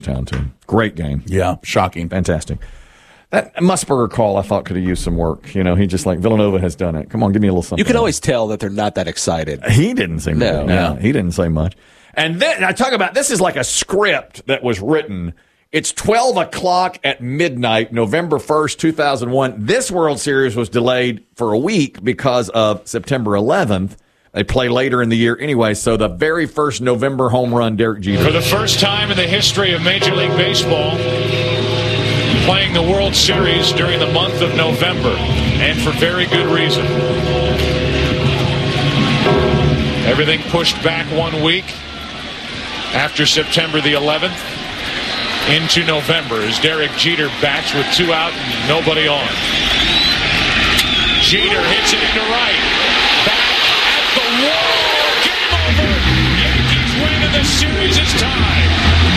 Town too. Great game. Yeah, shocking. Fantastic. That Musburger call, I thought, could have used some work. You know, he just like, Villanova has done it. Come on, give me a little something. You can always tell that they're not that excited. He didn't seem No. Yeah, he didn't say much. And then I talk about, this is like a script that was written. It's 12 o'clock at midnight, November 1st, 2001. This World Series was delayed for a week because of September 11th. They play later in the year anyway, so the very first November home run, Derek Jeter. For the first time in the history of Major League Baseball, playing the World Series during the month of November, and for very good reason. Everything pushed back 1 week after September the 11th into November as Derek Jeter bats with 2 out and nobody on. Jeter hits it into right. Back at the wall. Game over. Yankees win and the series is tied.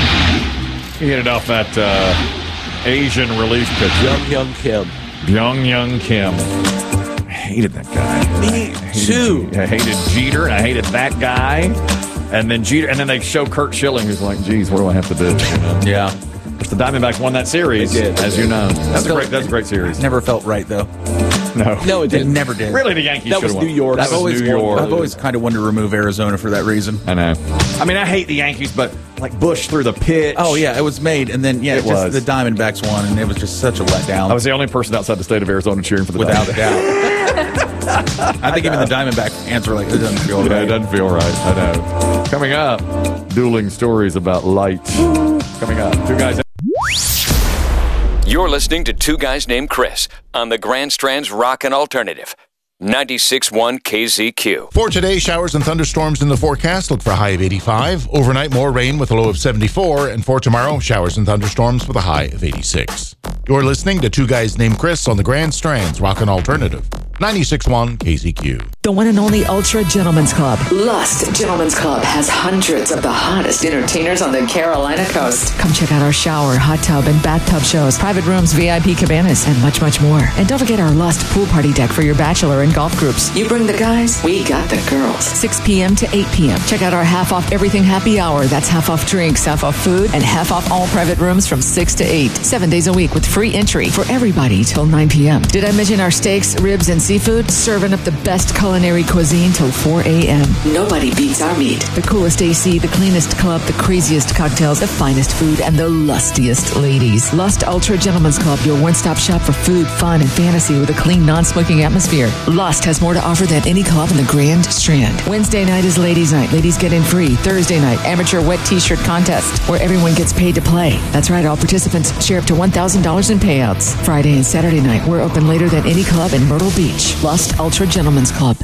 He hit it off that Asian relief pitcher. Young Kim. Young Kim. I hated that guy. Me too. I hated Jeter, and I hated that guy. And then Jeter, and then they show Kurt Schilling, who's like, geez, what do I have to do? You know? Yeah. The Diamondbacks won that series, They did. as you know. That's a great series. Never felt right, though. No, it didn't. Never did. Really, the Yankees That should was have won. New York. That was New York. I've always kind of wanted to remove Arizona for that reason. I know. I mean, I hate the Yankees, but like Bush through the pitch. Oh, yeah, it was made, and then, It was. the Diamondbacks won, and it was just such a letdown. I was the only person outside the state of Arizona cheering for the without a Diamondbacks. doubt. I think even the Diamondbacks answer like, it doesn't feel Yeah, right. it doesn't feel right. I know. Coming up, dueling stories about light. Coming up, two guys. You're listening to Two Guys Named Chris on the Grand Strand's Rockin' Alternative, 96.1 KZQ. For today, showers and thunderstorms in the forecast. Look for a high of 85. Overnight, more rain with a low of 74. And for tomorrow, showers and thunderstorms with a high of 86. You're listening to Two Guys Named Chris on the Grand Strand's Rockin' Alternative, 96.1 KZQ. The one and only Ultra Gentlemen's Club. Lust Gentlemen's Club has hundreds of the hottest entertainers on the Carolina coast. Come check out our shower, hot tub, and bathtub shows, private rooms, VIP cabanas, and much, much more. And don't forget our Lust pool party deck for your bachelor and golf groups. You bring the guys, we got the girls. 6 p.m. to 8 p.m. Check out our half off everything happy hour. That's half off drinks, half off food, and half off all private rooms from 6 to 8. 7 days a week with free entry for everybody till 9 p.m. Did I mention our steaks, ribs, and seafood? Serving up the best culinary cuisine till 4 a.m. Nobody beats our meat. The coolest AC, the cleanest club, the craziest cocktails, the finest food, and the lustiest ladies. Lust Ultra Gentlemen's Club, your one-stop shop for food, fun, and fantasy with a clean, non-smoking atmosphere. Lust has more to offer than any club in the Grand Strand. Wednesday night is Ladies' Night. Ladies get in free. Thursday night, amateur wet t-shirt contest, where everyone gets paid to play. That's right, all participants share up to $1,000 in payouts. Friday and Saturday night, we're open later than any club in Myrtle Beach. Lust Ultra Gentlemen's Club.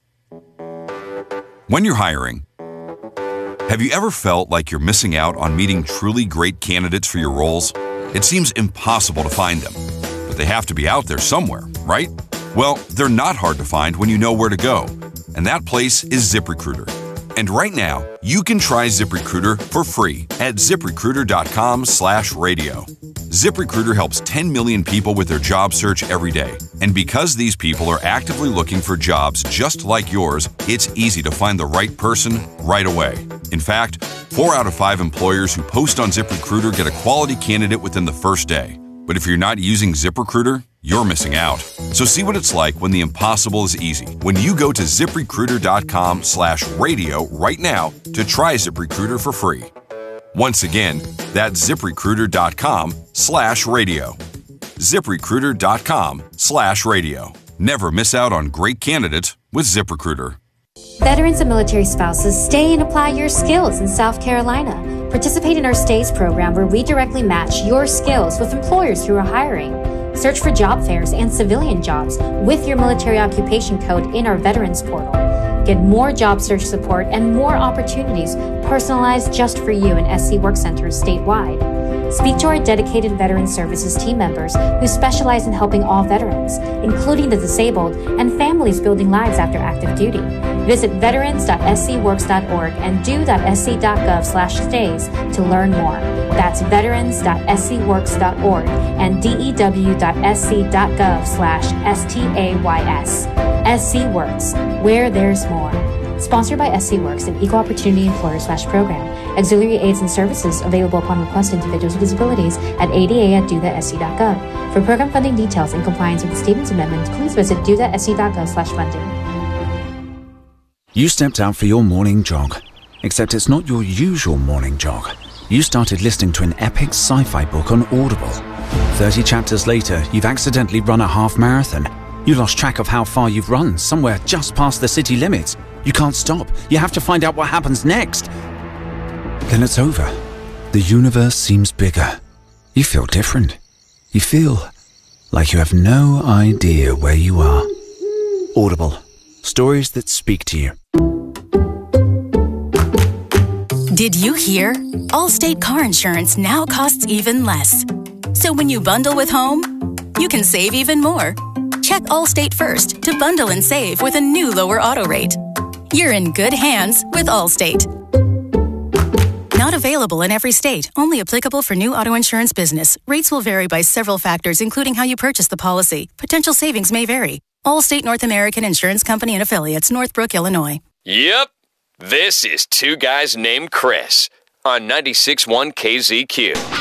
When you're hiring, have you ever felt like you're missing out on meeting truly great candidates for your roles? It seems impossible to find them, but they have to be out there somewhere, right? Well, they're not hard to find when you know where to go, and that place is ZipRecruiter. And right now, you can try ZipRecruiter for free at ZipRecruiter.com/radio. ZipRecruiter helps 10 million people with their job search every day. And because these people are actively looking for jobs just like yours, it's easy to find the right person right away. In fact, 4 out of 5 employers who post on ZipRecruiter get a quality candidate within the first day. But if you're not using ZipRecruiter, you're missing out. So see what it's like when the impossible is easy. When you go to ZipRecruiter.com/radio right now to try ZipRecruiter for free. Once again, that's ZipRecruiter.com/radio. ZipRecruiter.com/radio. Never miss out on great candidates with ZipRecruiter. Veterans and military spouses, stay and apply your skills in South Carolina. Participate in our STAYS program where we directly match your skills with employers who are hiring. Search for job fairs and civilian jobs with your military occupation code in our Veterans portal. Get more job search support and more opportunities personalized just for you in SC Work Centers statewide. Speak to our dedicated Veteran Services team members who specialize in helping all veterans, including the disabled and families building lives after active duty. Visit veterans.scworks.org and do.sc.gov/stays to learn more. That's veterans.scworks.org and dew.sc.gov/stays. SC Works, where there's more. Sponsored by SC Works, an equal opportunity employer/program. Auxiliary aids and services available upon request to individuals with disabilities at ada@do.sc.gov. For program funding details and compliance with the Stevens Amendment, please visit do.sc.gov/funding. You stepped out for your morning jog, except it's not your usual morning jog. You started listening to an epic sci-fi book on Audible. 30 chapters later, you've accidentally run a half marathon. You lost track of how far you've run, somewhere just past the city limits. You can't stop. You have to find out what happens next. Then it's over. The universe seems bigger. You feel different. You feel like you have no idea where you are. Audible. Stories that speak to you. Did you hear? Allstate car insurance now costs even less. So when you bundle with home, you can save even more. Check Allstate first to bundle and save with a new lower auto rate. You're in good hands with Allstate. Not available in every state. Only applicable for new auto insurance business. Rates will vary by several factors, including how you purchase the policy. Potential savings may vary. Allstate North American Insurance Company and Affiliates, Northbrook, Illinois. Yep. This is Two Guys Named Chris on 96.1 KZQ.